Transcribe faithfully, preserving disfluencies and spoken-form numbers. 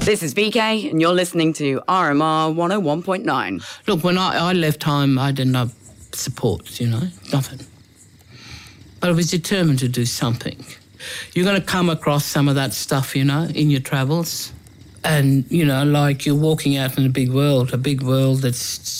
This is V K, and you're listening to R M R one oh one point nine. Look, when I, I left home, I didn't have support, you know, nothing. But I was determined to do something. You're going to come across some of that stuff, you know, in your travels. And, you know, like you're walking out in a big world, a big world that's